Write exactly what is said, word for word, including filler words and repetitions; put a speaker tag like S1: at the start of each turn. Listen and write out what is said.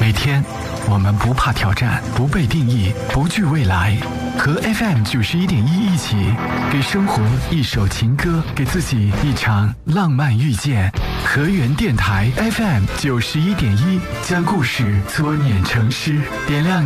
S1: 每天我们不怕挑战，不被定义，不惧未来，和 F M 九十一点一一起，给生活一首情歌，给自己一场浪漫遇见。河源电台 F M 九十一点一，将故事搓捻成诗，点亮